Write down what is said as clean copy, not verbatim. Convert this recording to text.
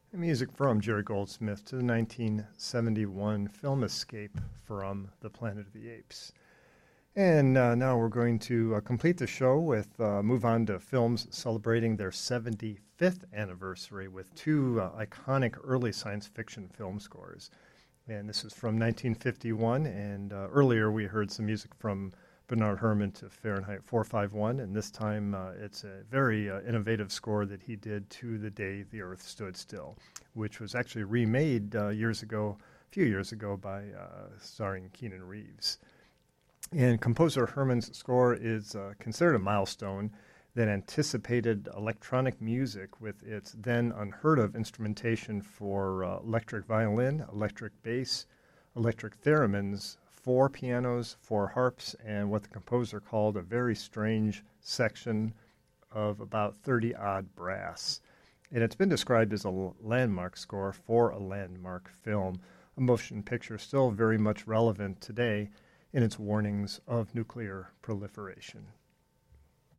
Music from Jerry Goldsmith to the 1971 film Escape from the Planet of the Apes. And now we're going to complete the show with move on to films celebrating their 75th anniversary with two iconic early science fiction film scores. And this is from 1951, and earlier we heard some music from Bernard Herrmann to Fahrenheit 451, and this time it's a very innovative score that he did to The Day the Earth Stood Still, which was actually remade a few years ago by starring Keanu Reeves. And composer Herrmann's score is considered a milestone that anticipated electronic music with its then unheard-of instrumentation for electric violin, electric bass, electric theremins, 4 pianos, 4 harps, and what the composer called a very strange section of about 30-odd brass. And it's been described as a landmark score for a landmark film, a motion picture still very much relevant today in its warnings of nuclear proliferation.